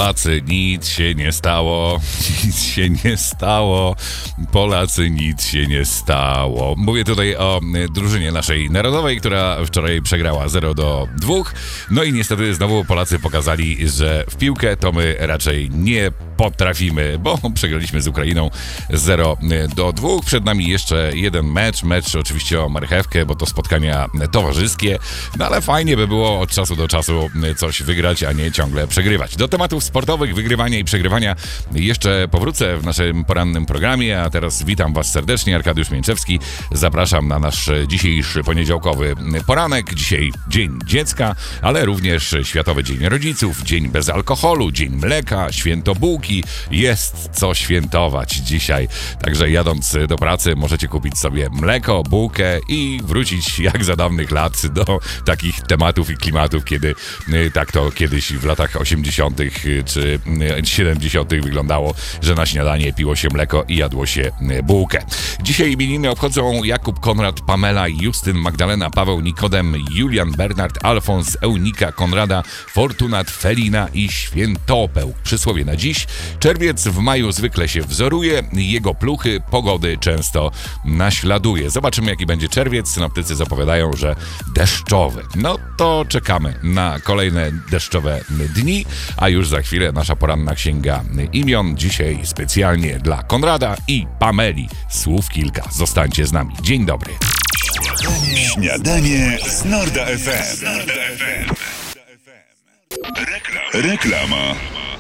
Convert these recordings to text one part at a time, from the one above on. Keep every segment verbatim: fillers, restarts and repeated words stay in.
Polacy, nic się nie stało, nic się nie stało, Polacy, nic się nie stało. Mówię tutaj o drużynie naszej narodowej, która wczoraj przegrała zero do dwóch. No i niestety znowu Polacy pokazali, że w piłkę to my raczej nie potrafimy, bo przegraliśmy z Ukrainą zero do dwóch. Przed nami jeszcze jeden mecz, mecz oczywiście o marchewkę, bo to spotkania towarzyskie, no ale fajnie by było od czasu do czasu coś wygrać, a nie ciągle przegrywać. Do tematów sportowych, wygrywania i przegrywania jeszcze powrócę w naszym porannym programie, a teraz witam Was serdecznie, Arkadiusz Mięczewski. Zapraszam na nasz dzisiejszy poniedziałkowy poranek. Dzisiaj Dzień Dziecka, ale również Światowy Dzień Rodziców, Dzień bez alkoholu, Dzień Mleka, Święto Bułki. Jest co świętować dzisiaj. Także jadąc do pracy możecie kupić sobie mleko, bułkę i wrócić jak za dawnych lat do takich tematów i klimatów, kiedy tak to kiedyś w latach osiemdziesiątych czy siedemdziesiątych wyglądało, że na śniadanie piło się mleko i jadło się bułkę. Dzisiaj imieniny obchodzą Jakub, Konrad, Pamela, Justyn, Magdalena, Paweł, Nikodem, Julian, Bernard, Alfons, Eunika, Konrada, Fortunat, Felina i Świętopeł. Przysłowie na dziś. Czerwiec w maju zwykle się wzoruje, jego pluchy pogody często naśladuje. Zobaczymy, jaki będzie czerwiec. Synoptycy zapowiadają, że deszczowy. No to czekamy na kolejne deszczowe dni, a już za chwilę nasza poranna księga imion. Dzisiaj specjalnie dla Konrada i Pameli. Słów kilka. Zostańcie z nami. Dzień dobry. Śniadanie z Norda F M. Reklama.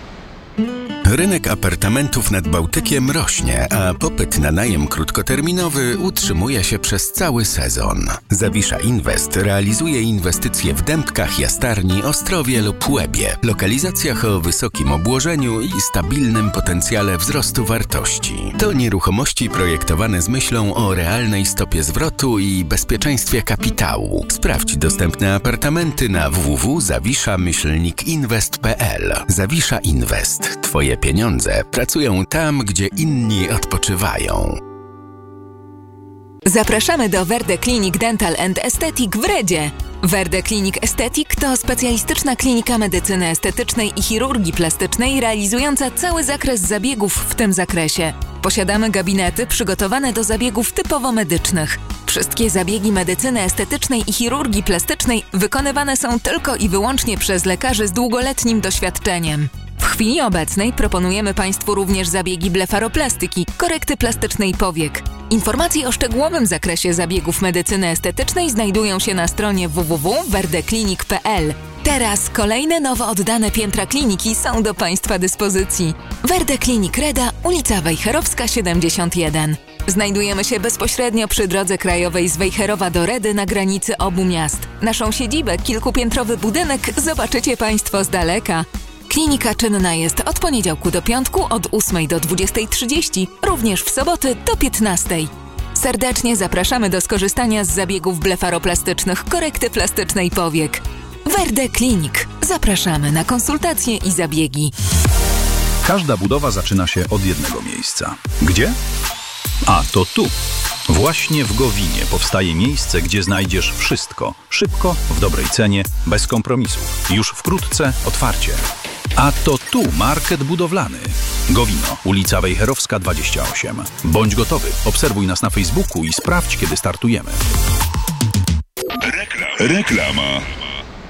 Rynek apartamentów nad Bałtykiem rośnie, a popyt na najem krótkoterminowy utrzymuje się przez cały sezon. Zawisza Invest realizuje inwestycje w Dębkach, Jastarni, Ostrowie lub Łebie, lokalizacjach o wysokim obłożeniu i stabilnym potencjale wzrostu wartości. To nieruchomości projektowane z myślą o realnej stopie zwrotu i bezpieczeństwie kapitału. Sprawdź dostępne apartamenty na w w w kropka zawisza myślnik inwest kropka p l. Zawisza Invest. Twoje pieniądze pracują tam, gdzie inni odpoczywają. Zapraszamy do Verde Clinic Dental and Aesthetic w Redzie. Verde Clinic Aesthetic to specjalistyczna klinika medycyny estetycznej i chirurgii plastycznej realizująca cały zakres zabiegów w tym zakresie. Posiadamy gabinety przygotowane do zabiegów typowo medycznych. Wszystkie zabiegi medycyny estetycznej i chirurgii plastycznej wykonywane są tylko i wyłącznie przez lekarzy z długoletnim doświadczeniem. W chwili obecnej proponujemy Państwu również zabiegi blefaroplastyki, korekty plastycznej powiek. Informacje o szczegółowym zakresie zabiegów medycyny estetycznej znajdują się na stronie w w w kropka verdeclinic kropka p l. Teraz kolejne nowo oddane piętra kliniki są do Państwa dyspozycji. Verde Clinic Reda, ulica Wejherowska siedemdziesiąt jeden. Znajdujemy się bezpośrednio przy drodze krajowej z Wejherowa do Redy na granicy obu miast. Naszą siedzibę, kilkupiętrowy budynek, zobaczycie Państwo z daleka. Klinika czynna jest od poniedziałku do piątku od ósmej do dwudziestej trzydzieści, również w soboty do piętnastej. Serdecznie zapraszamy do skorzystania z zabiegów blefaroplastycznych, korekty plastycznej powiek. Verde Clinic. Zapraszamy na konsultacje i zabiegi. Każda budowa zaczyna się od jednego miejsca. Gdzie? A, to tu. Właśnie w Gowinie powstaje miejsce, gdzie znajdziesz wszystko. Szybko, w dobrej cenie, bez kompromisów. Już wkrótce otwarcie. A to tu market budowlany. Gowino, ulica Wejherowska dwadzieścia osiem. Bądź gotowy. Obserwuj nas na Facebooku i sprawdź, kiedy startujemy. Reklama.